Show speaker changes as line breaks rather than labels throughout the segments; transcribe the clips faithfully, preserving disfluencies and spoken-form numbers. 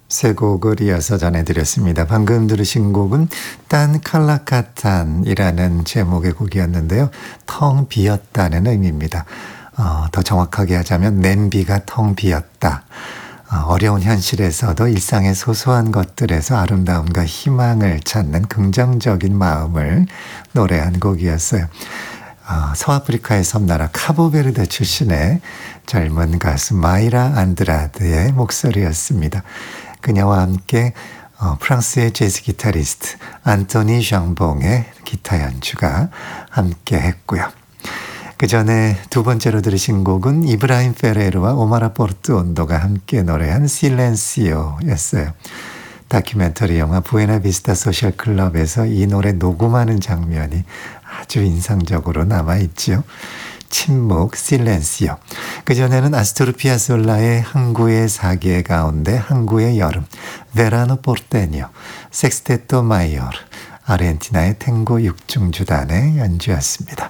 세 곡을 이어서 전해드렸습니다. 방금 들으신 곡은 딴 칼라카탄이라는 제목의 곡이었는데요. 텅 비었다는 의미입니다. 어, 더 정확하게 하자면 냄비가 텅 비었다. 어, 어려운 현실에서도 일상의 소소한 것들에서 아름다움과 희망을 찾는 긍정적인 마음을 노래한 곡이었어요. 어, 서아프리카의 섬나라 카보베르데 출신의 젊은 가수 마이라 안드라드의 목소리였습니다. 그녀와 함께 어, 프랑스의 재즈 기타리스트 안토니 샹봉의 기타 연주가 함께 했고요. 그 전에 두 번째로 들으신 곡은 이브라임 페레르와 오마라 포르투온도가 함께 노래한 실렌시오였어요. 다큐멘터리 영화 부에나비스타 소셜 클럽에서 이 노래 녹음하는 장면이 아주 인상적으로 남아있지요. 침묵, 실렌시오. 그전에는 아스토르 피아솔라의 항구의 사계 가운데 항구의 여름, 베라노 포르테뇨, 섹스테토 마이오르, 아르헨티나의 탱고 육중주단의 연주였습니다.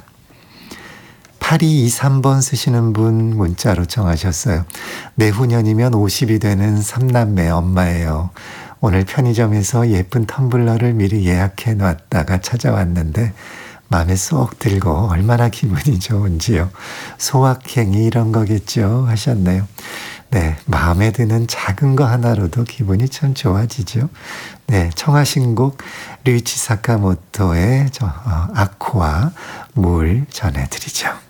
팔이이삼 번 쓰시는 분 문자로 청하셨어요. 내후년이면 오십이 되는 삼남매 엄마예요. 오늘 편의점에서 예쁜 텀블러를 미리 예약해 놨다가 찾아왔는데 마음에 쏙 들고 얼마나 기분이 좋은지요. 소확행이 이런 거겠죠 하셨네요. 네, 마음에 드는 작은 거 하나로도 기분이 참 좋아지죠. 네, 청하신 곡 류이치 사카모토의 저, 어, 아쿠아 물 전해드리죠.